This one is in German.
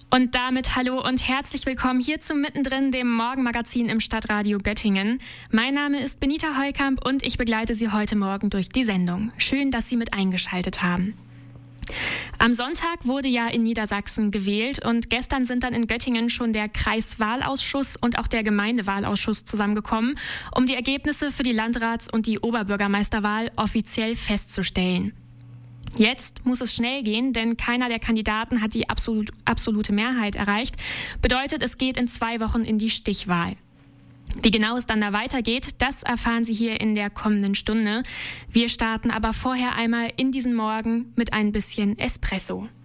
Und damit hallo und herzlich willkommen hier zu Mittendrin, dem Morgenmagazin im Stadtradio Göttingen. Mein Name ist Benita Heukamp und ich begleite Sie heute Morgen durch die Sendung. Schön, dass Sie mit eingeschaltet haben. Am Sonntag wurde ja in Niedersachsen gewählt und gestern sind dann in Göttingen schon der Kreiswahlausschuss und auch der Gemeindewahlausschuss zusammengekommen, um die Ergebnisse für die Landrats- und die Oberbürgermeisterwahl offiziell festzustellen. Jetzt muss es schnell gehen, denn keiner der Kandidaten hat die absolute Mehrheit erreicht. Bedeutet, es geht in 2 Wochen in die Stichwahl. Wie genau es dann da weitergeht, das erfahren Sie hier in der kommenden Stunde. Wir starten aber vorher einmal in diesen Morgen mit ein bisschen Espresso.